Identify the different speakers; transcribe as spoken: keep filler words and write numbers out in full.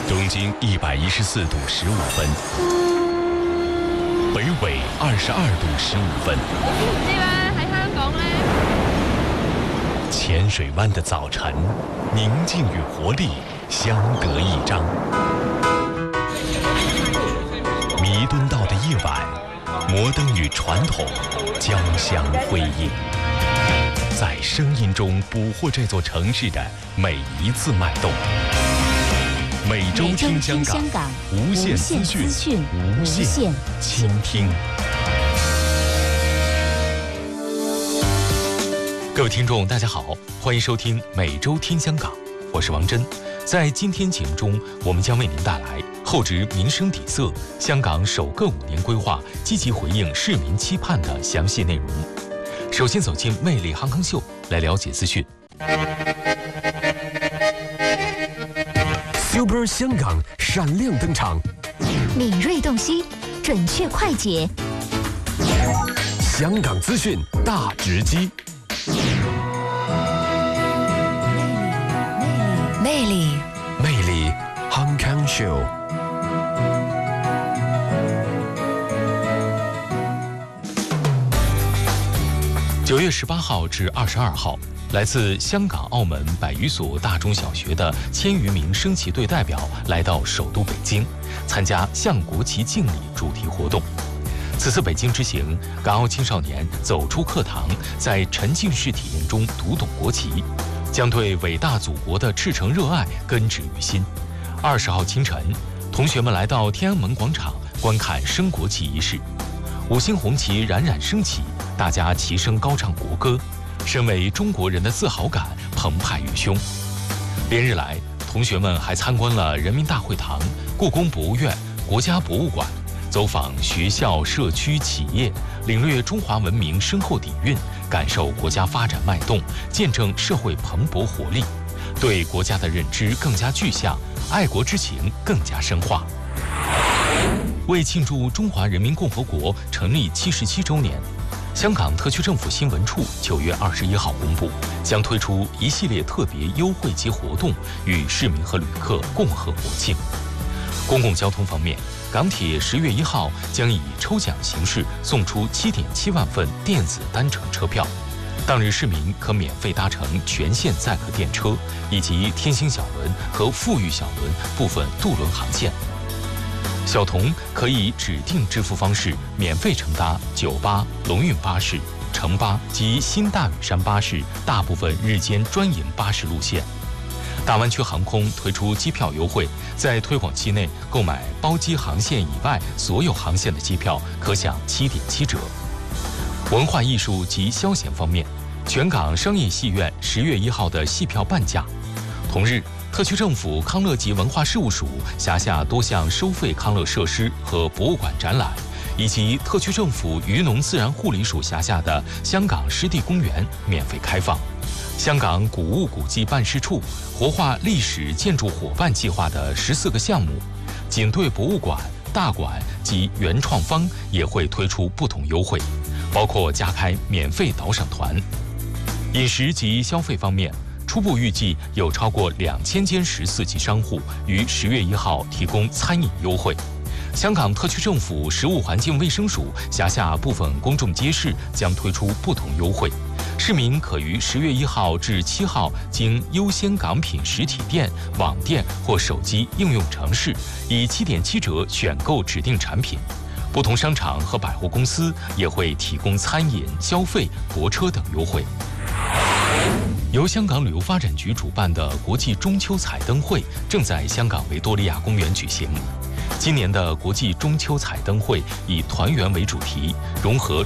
Speaker 1: 东经一百一十四度十五分，北纬二十二度十五分。
Speaker 2: 知唔知啦？喺香港咧，
Speaker 1: 浅水湾的早晨，宁静与活力相得益彰。弥敦道的夜晚，摩登与传统交相辉映，在声音中捕获这座城市的每一次脉动。每周听香港，无限资讯，无限倾听。各位听众，大家好，欢迎收听每周听香港，我是王真。在今天节目中，我们将为您带来厚植民生底色，香港首个五年规划积极回应市民期盼的详细内容。首先走进魅力航空秀，来了解资讯。
Speaker 3: Super 香港闪亮登场，
Speaker 4: 敏锐洞悉，准确快捷，
Speaker 3: 香港资讯大直击，
Speaker 4: 魅力
Speaker 3: 魅力 Hong Kong Show。
Speaker 1: 九月十八号至二十二号。来自香港、澳门百余所大中小学的千余名升旗队代表来到首都北京，参加向国旗敬礼主题活动。此次北京之行，港澳青少年走出课堂，在沉浸式体验中读懂国旗，将对伟大祖国的赤诚热爱根植于心。二十号清晨，同学们来到天安门广场观看升国旗仪式，五星红旗冉冉升起，大家齐声高唱国歌。身为中国人的自豪感澎湃于胸。连日来，同学们还参观了人民大会堂、故宫博物院、国家博物馆，走访学校、社区、企业，领略中华文明深厚底蕴，感受国家发展脉动，见证社会蓬勃活力，对国家的认知更加具象，爱国之情更加深化。为庆祝中华人民共和国成立七十七周年，香港特区政府新闻处九月二十一号公布，将推出一系列特别优惠及活动，与市民和旅客共贺国庆。公共交通方面，港铁十月一号将以抽奖形式送出七点七万份电子单程车票，当日市民可免费搭乘全线载客电车以及天星小轮和富裕小轮部分渡轮航线。小童可以指定支付方式免费乘搭九巴、龙运巴士、城巴及新大屿山巴士大部分日间专营巴士路线。大湾区航空推出机票优惠，在推广期内购买包机航线以外所有航线的机票可享七点七折。文化艺术及消闲方面，全港商业戏院十月一号的戏票半价。同日，特区政府康乐及文化事务署辖下多项收费康乐设施和博物馆展览，以及特区政府渔农自然护理署辖下的香港湿地公园免费开放。香港古物古迹办事处活化历史建筑伙伴计划的十四个项目，警队博物馆、大馆及原创方也会推出不同优惠，包括加开免费导赏团。饮食及消费方面，初步预计有超过两千间十四级商户于十月一号提供餐饮优惠。香港特区政府食物环境卫生署辖下部分公众街市将推出不同优惠，市民可于十月一号至七号经优先港品实体店、网店或手机应用程式，以七点七折选购指定产品。不同商场和百货公司也会提供餐饮、消费、泊车等优惠。由香港旅游发展局主办的国际中秋彩灯会正在香港维多利亚公园举行。今年的国际中秋彩灯会以团圆为主题，融合